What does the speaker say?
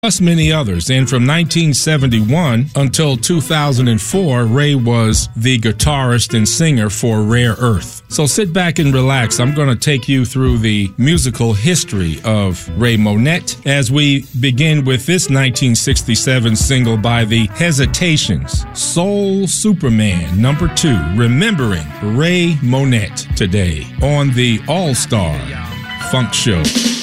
plus many others. And from 1971 until 2004, Ray was the guitarist and singer for Rare Earth. So sit back and relax. I'm going to take you through the musical history of Ray Monette as we begin with this 1967 single by the Hesitations, Soul Superman #2, remembering Ray Monette today on the All-Star Funk Show.